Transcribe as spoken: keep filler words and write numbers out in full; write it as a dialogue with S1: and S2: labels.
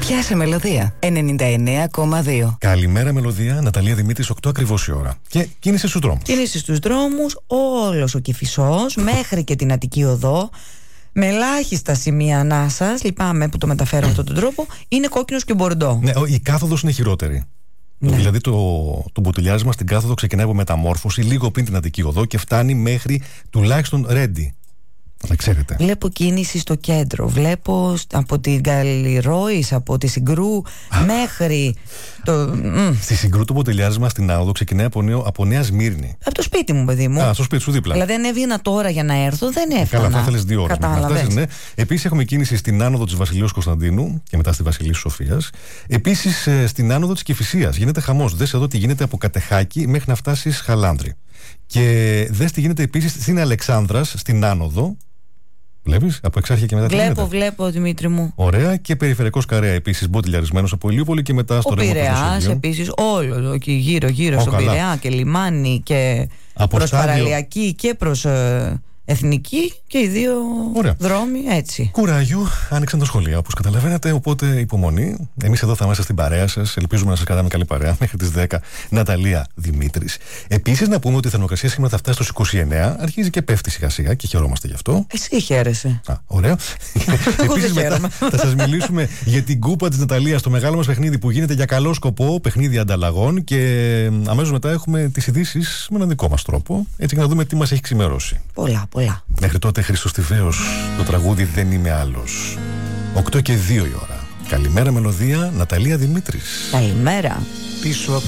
S1: Πιάσε Μελωδία ενενήντα εννέα κόμμα δύο.
S2: Καλημέρα Μελωδία, Ναταλία Δημήτρης, οκτώ ακριβώς η ώρα. Και κίνηση στους δρόμους.
S3: Κίνηση στους δρόμους, όλος ο Κηφισός μέχρι και την Αττική Οδό. Με ελάχιστα σημεία ανάσας, λυπάμαι που το μεταφέρω αυτόν τον τρόπο, είναι κόκκινος και μπορντό.
S2: Ναι, η κάθοδος είναι χειρότερη. Ναι. Δηλαδή το, το μποτιλιάρισμα στην κάθοδο ξεκινάει από μεταμόρφωση λίγο πριν την Αττική Οδό και φτάνει μέχρι τουλάχιστον Ρέντι. Να ξέρετε.
S3: Βλέπω κίνηση στο κέντρο. Βλέπω από την Καλλιρόης, από τη Συγκρού μέχρι το.
S2: Στη Συγκρού το μποτιλιάρισμα στην Άδο ξεκινάει από, νέο, από Νέα Σμύρνη.
S3: Από το σπίτι μου, παιδί μου.
S2: Α, στο σπίτι σου δίπλα.
S3: Δηλαδή, αν έβγαινα τώρα για να έρθω, δεν έφτανα.
S2: Καλά, θα ήθελες δύο ώρες.
S3: Κατάλαβες.
S2: Ναι. Επίσης, έχουμε κίνηση στην άνοδο της Βασιλείου Κωνσταντίνου και μετά στη Βασιλής Σοφίας. Επίσης, στην άνοδο της Κηφισίας γίνεται χαμός. Δες εδώ τι γίνεται από Κατεχάκη μέχρι να φτάσεις Χαλάνδρη. Και δες τι γίνεται επίσης στην Αλεξάνδρας, στην άνοδο. Βλέπεις, από Εξάρχεια και μετά τι
S3: Βλέπω,
S2: γίνεται.
S3: βλέπω, Δημήτρη μου.
S2: Ωραία. Και περιφερειακός Καρέα επίσης μποτιλιαρισμένος από Ηλιούπολη και μετά στο ρεύμα του
S3: Πειραιάς επίσης, όλο εκεί γύρω-γύρω στον Πειραιά και λιμάνι και
S2: από
S3: προς
S2: στάδιο...
S3: παραλιακή και προς ε, εθνική και οι δύο
S2: Ωραία.
S3: δρόμοι έτσι.
S2: Κουράγιο, άνοιξαν τα σχολεία όπως καταλαβαίνετε, οπότε υπομονή. Εμείς εδώ θα είμαστε στην παρέα σας. Ελπίζουμε να σας κρατάμε καλή παρέα μέχρι τις δέκα. Ναταλία Δημήτρης. Επίσης να πούμε ότι η θερμοκρασία σήμερα θα φτάσει στους είκοσι εννέα, αρχίζει και πέφτει σιγά σιγά και χαιρόμαστε γι' αυτό.
S3: Εσύ χαίρεσαι.
S2: Α, ωραία. Επίσης μετά θα σας μιλήσουμε για την κούπα της Ναταλίας, το μεγάλο μας παιχνίδι που γίνεται για καλό σκοπό, παιχνίδι ανταλλαγών, και αμέσως μετά έχουμε τις ειδήσεις με έναν δικό μας τρόπο, έτσι και να δούμε τι μας έχει ξημερώσει.
S3: Πολλά, πολλά.
S2: Μέχρι τότε Χρήστος Τιβαίος, το τραγούδι «Δεν είμαι άλλος». οκτώ και δύο η ώρα. Καλημέρα Μελωδία, Ναταλία Δημήτρης.
S3: Καλημέρα.
S4: Πίσω